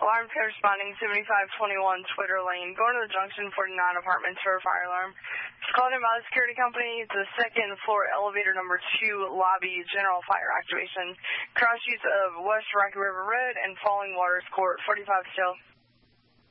Alarm code responding 7521 Twitter Lane. Going to the junction 49 apartments for a fire alarm. It's called in by the security company. It's the second floor elevator number 2 lobby general fire activation. Cross use of West Rocky River Road and Falling Waters Court, 45 still.